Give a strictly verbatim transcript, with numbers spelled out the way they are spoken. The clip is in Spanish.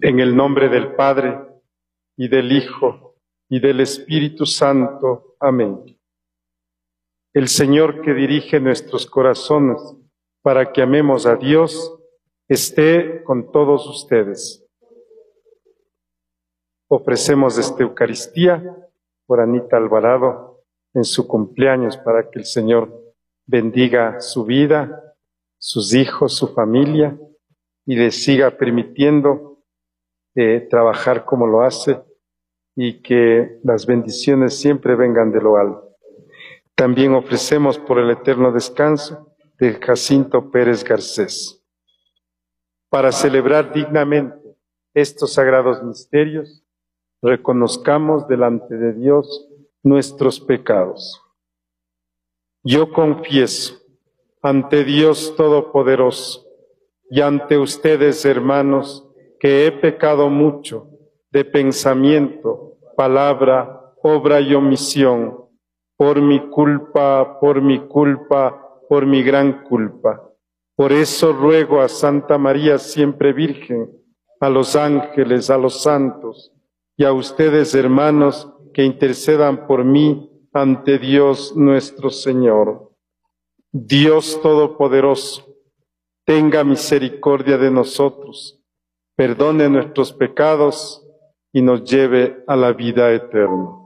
En el nombre del Padre, y del Hijo, y del Espíritu Santo. Amén. El Señor que dirige nuestros corazones para que amemos a Dios, esté con todos ustedes. Ofrecemos esta Eucaristía por Anita Alvarado en su cumpleaños para que el Señor bendiga su vida, sus hijos, su familia y le siga permitiendo eh, trabajar como lo hace y que las bendiciones siempre vengan de lo alto. También ofrecemos por el eterno descanso de Jacinto Pérez Garcés. Para celebrar dignamente estos sagrados misterios, reconozcamos delante de Dios nuestros pecados. Yo confieso ante Dios Todopoderoso y ante ustedes, hermanos, que he pecado mucho de pensamiento, palabra, obra y omisión, por mi culpa, por mi culpa, por mi gran culpa. Por eso ruego a Santa María siempre Virgen, a los ángeles, a los santos, y a ustedes, hermanos, que intercedan por mí ante Dios nuestro Señor. Dios Todopoderoso, tenga misericordia de nosotros, perdone nuestros pecados y nos lleve a la vida eterna.